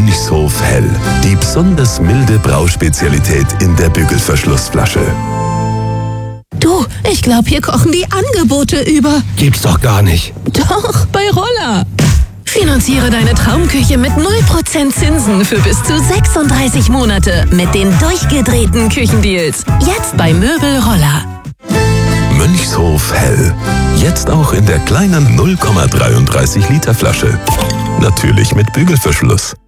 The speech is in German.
Mönchshof Hell. Die besonders milde Brauspezialität in der Bügelverschlussflasche. Du, ich glaube, hier kochen die Angebote über. Gibt's doch gar nicht. Doch, bei Roller. Finanziere deine Traumküche mit 0% Zinsen für bis zu 36 Monate mit den durchgedrehten Küchendeals. Jetzt bei Möbel Roller. Mönchshof Hell. Jetzt auch in der kleinen 0,33 Liter Flasche. Natürlich mit Bügelverschluss.